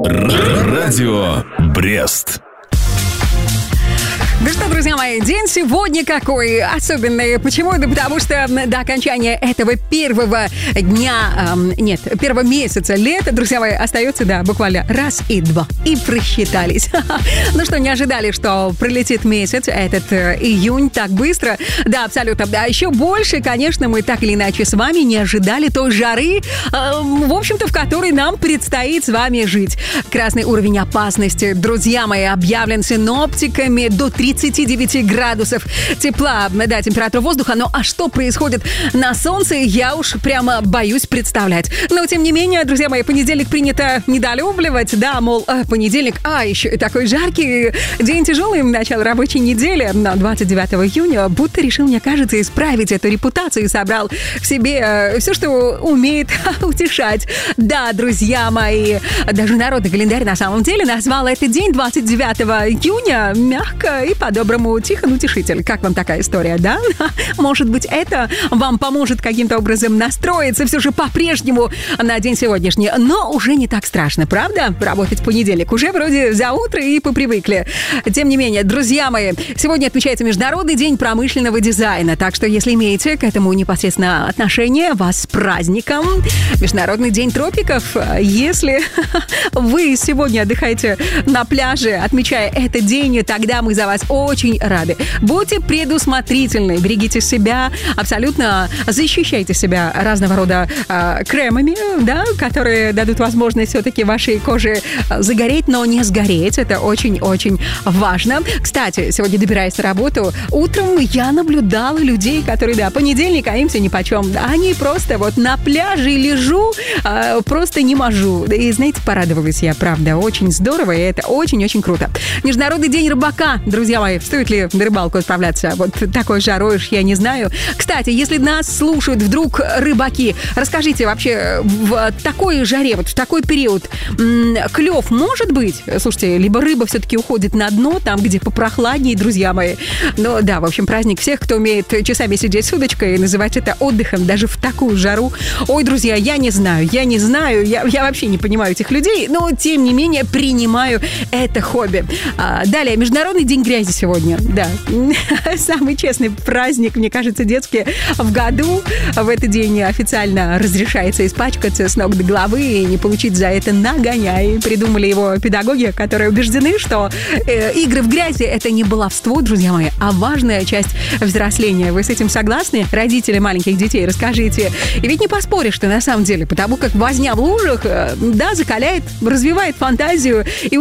Радио Брест. Ну что, друзья мои, день сегодня какой особенный. Почему? Да потому что до окончания этого первого месяца лета, друзья мои, остается, буквально раз и два. И просчитались. Ну что, не ожидали, что пролетит месяц, этот июнь, так быстро? Да, абсолютно. А еще больше, конечно, мы так или иначе с вами не ожидали той жары, в общем-то, в которой нам предстоит с вами жить. Красный уровень опасности, друзья мои, объявлен синоптиками до 39 градусов тепла, температура воздуха. Ну, а что происходит на солнце, я уж прямо боюсь представлять. Но, тем не менее, друзья мои, понедельник принято недолюбливать. Да, мол, понедельник, еще и такой жаркий, день тяжелый, начало рабочей недели. Но 29 июня будто решил, мне кажется, исправить эту репутацию и собрал в себе все, что умеет утешать. Да, друзья мои, даже народный календарь на самом деле назвал этот день 29 июня мягко и по-доброму Тихон Утешитель. Как вам такая история, да? Может быть, это вам поможет каким-то образом настроиться все же по-прежнему на день сегодняшний. Но уже не так страшно, правда? Работать в понедельник уже вроде за утро и попривыкли. Тем не менее, друзья мои, сегодня отмечается Международный день промышленного дизайна. Так что, если имеете к этому непосредственно отношение, вас с праздником. Международный день тропиков. Если вы сегодня отдыхаете на пляже, отмечая этот день, тогда мы за вас очень рады. Будьте предусмотрительны, берегите себя, абсолютно защищайте себя разного рода кремами, да, которые дадут возможность все-таки вашей коже загореть, но не сгореть. Это очень-очень важно. Кстати, сегодня, добираясь на работу, утром я наблюдала людей, которые, понедельник, а им все нипочем. Они просто вот на пляже лежу, просто не можу. И, знаете, порадовалась я, правда, очень здорово, и это очень-очень круто. Международный день рыбака, друзья мои, стоит ли на рыбалку отправляться? Вот такой жарой уж я не знаю. Кстати, если нас слушают вдруг рыбаки, расскажите, вообще в такой жаре, вот в такой период клев может быть? Слушайте, либо рыба все-таки уходит на дно, там, где попрохладнее, друзья мои. Но да, в общем, праздник всех, кто умеет часами сидеть с удочкой и называть это отдыхом даже в такую жару. Ой, друзья, я не знаю, я вообще не понимаю этих людей, но тем не менее принимаю это хобби. Далее, Международный день грязи сегодня. Да, самый честный праздник, мне кажется, детский в году. В этот день официально разрешается испачкаться с ног до головы и не получить за это нагоняй. Придумали его педагоги, которые убеждены, что игры в грязи — это не баловство, друзья мои, а важная часть взросления. Вы с этим согласны? Родители маленьких детей, расскажите. И ведь не поспоришь, что на самом деле, потому как возня в лужах, закаляет, развивает фантазию и